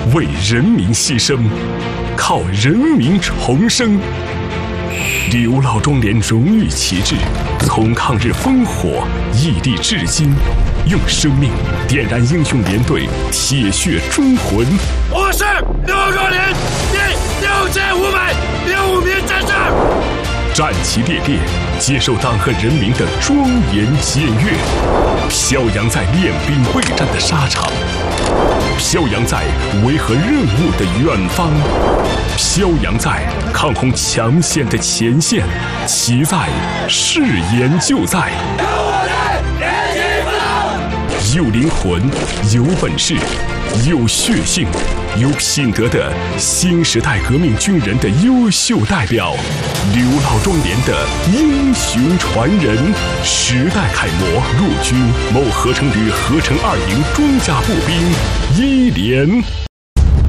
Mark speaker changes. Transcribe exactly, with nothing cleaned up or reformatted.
Speaker 1: 为人民牺牲，靠人民重生。刘老庄连荣誉旗帜，从抗日烽火屹立至今，用生命点燃英雄连队铁血忠魂。
Speaker 2: 我是刘老庄连第六千五百零五名战士，
Speaker 1: 战旗猎猎，接受党和人民的庄严检阅，飘扬在练兵备战的沙场，飘扬在维和任务的远方，飘扬在抗洪抢险的前线，其在誓言就在。有灵魂，有本事，有血性，有品德的新时代革命军人的优秀代表，刘老庄连的英雄传人，时代楷模，陆军某合成旅合成二营装甲步兵一连。